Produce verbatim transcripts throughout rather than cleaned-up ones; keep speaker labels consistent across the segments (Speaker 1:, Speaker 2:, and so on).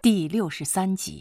Speaker 1: 第六十三集。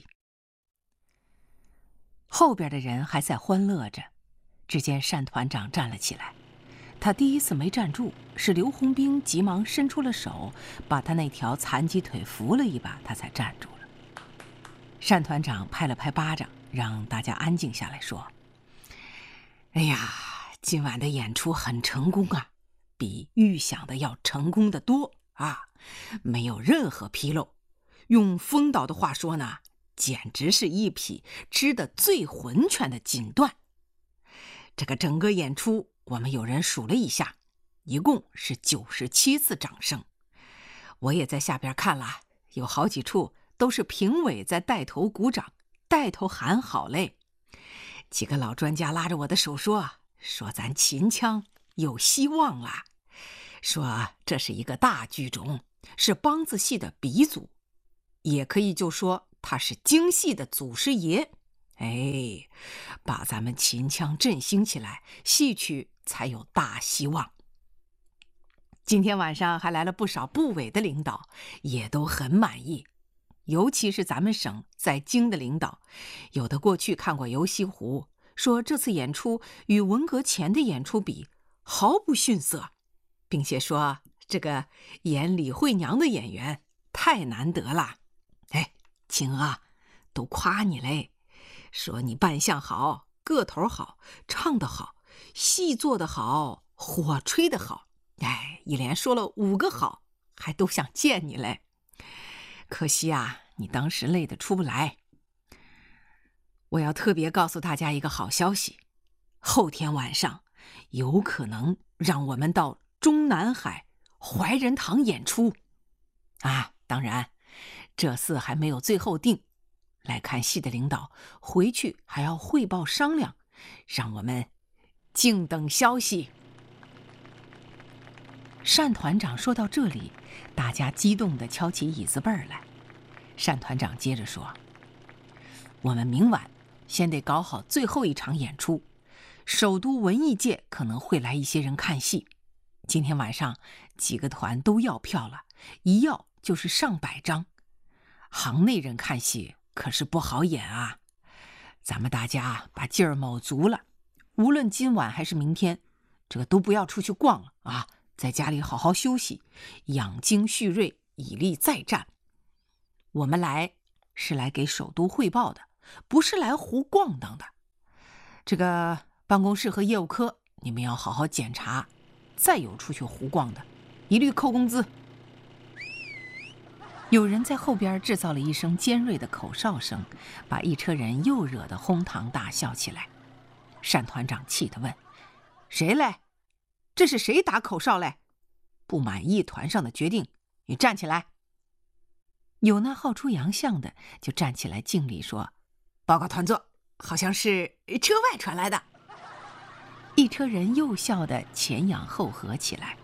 Speaker 1: 后边的人还在欢乐着，只见单团长站了起来。他第一次没站住，是刘洪兵急忙伸出了手，把他那条残疾腿扶了一把，他才站住了。单团长拍了拍巴掌，让大家安静下来，说：“哎呀，今晚的演出很成功啊，比预想的要成功的多啊，没有任何纰漏。用风导的话说呢，简直是一匹织得最浑全的锦缎。这个整个演出我们有人数了一下，一共是九十七次掌声。我也在下边看了，有好几处都是评委在带头鼓掌，带头喊好嘞。几个老专家拉着我的手说，说咱秦腔有希望了，说这是一个大剧种，是梆子戏的鼻祖，也可以就说他是京戏的祖师爷。哎，把咱们秦腔振兴起来，戏曲才有大希望。今天晚上还来了不少部委的领导，也都很满意。尤其是咱们省在京的领导，有的过去看过游戏湖，说这次演出与文革前的演出比毫不逊色，并且说这个演李慧娘的演员太难得了。哎，青啊，都夸你嘞，说你扮相好，个头好，唱得好，戏做得好，火吹得好。哎，一连说了五个好，还都想见你嘞。可惜啊，你当时累得出不来。我要特别告诉大家一个好消息，后天晚上有可能让我们到中南海怀仁堂演出啊！当然，这次还没有最后定，来看戏的领导回去还要汇报商量，让我们静等消息。单团长说到这里，大家激动地敲起椅子背儿来。单团长接着说：“我们明晚先得搞好最后一场演出，首都文艺界可能会来一些人看戏。今天晚上几个团都要票了，一要就是上百张。行内人看戏可是不好演啊，咱们大家把劲儿卯足了，无论今晚还是明天，这个都不要出去逛了啊，在家里好好休息，养精蓄锐，以力再战。我们来是来给首都汇报的，不是来胡逛荡的。这个办公室和业务科你们要好好检查，再有出去胡逛的，一律扣工资。”有人在后边制造了一声尖锐的口哨声，把一车人又惹得哄堂大笑起来。单团长气地问：“谁嘞？这是谁打口哨嘞？不满意团上的决定，你站起来。”有那好出洋相的就站起来敬礼说：“报告团座，好像是车外传来的。”一车人又笑得前仰后合起来。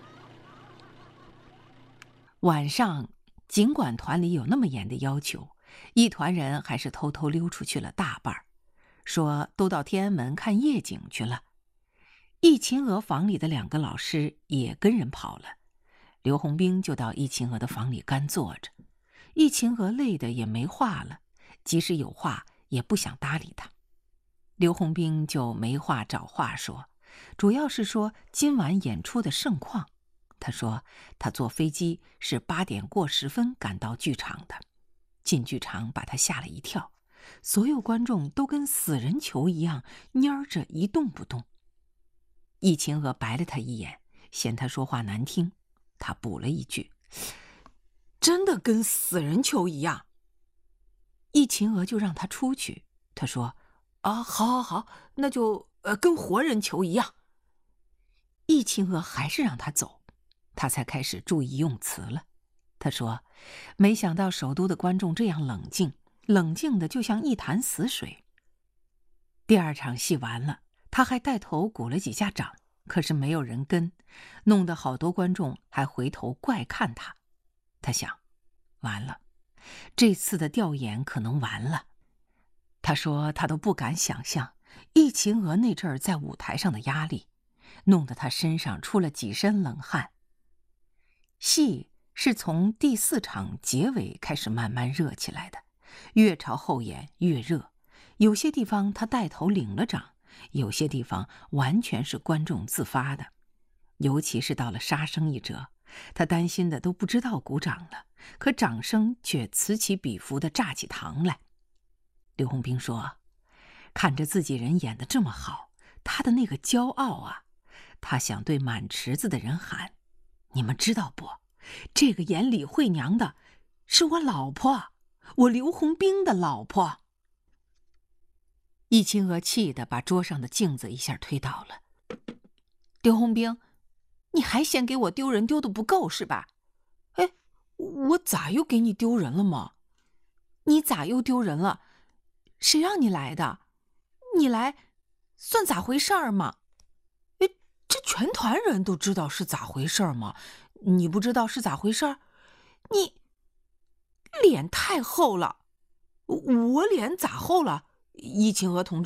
Speaker 1: 晚上尽管团里有那么严的要求，一团人还是偷偷溜出去了大半，说都到天安门看夜景去了。易秦娥房里的两个老师也跟人跑了，刘洪兵就到易秦娥的房里干坐着。易秦娥累得也没话了，即使有话也不想搭理他。刘洪兵就没话找话说，主要是说今晚演出的盛况。他说他坐飞机是八点过十分赶到剧场的，进剧场把他吓了一跳，所有观众都跟死人球一样蔫着一动不动。易秦娥白了他一眼，嫌他说话难听，他补了一句：“真的跟死人球一样。”易秦娥就让他出去，他说：“啊，好好好，那就呃跟活人球一样。”易秦娥还是让他走，他才开始注意用词了。他说：“没想到首都的观众这样冷静，冷静的就像一潭死水。”第二场戏完了，他还带头鼓了几下掌，可是没有人跟，弄得好多观众还回头怪看他。他想，完了，这次的调研可能完了。他说他都不敢想象易秦娥那阵儿在舞台上的压力，弄得他身上出了几身冷汗。戏是从第四场结尾开始慢慢热起来的， 越朝后延越热。有些地方他带头领了掌，有些地方完全是观众自发的。尤其是到了杀生一折，他担心的都不知道鼓掌了，可掌声却此起彼伏地炸起膛来。刘洪兵说，看着自己人演得这么好，他的那个骄傲啊，他想对满池子的人喊，你们知道不，这个演李慧娘的是我老婆，我刘洪兵的老婆。易清娥气得把桌上的镜子一下推倒了。刘洪兵，你还嫌给我丢人丢得不够是吧？
Speaker 2: 哎，我咋又给你丢人了吗？
Speaker 1: 你咋又丢人了？谁让你来的？你来算咋回事儿吗？
Speaker 2: 哎，这全团人都知道是咋回事儿吗？你不知道是咋回事儿？你脸太厚了。我脸咋厚了？易清娥同志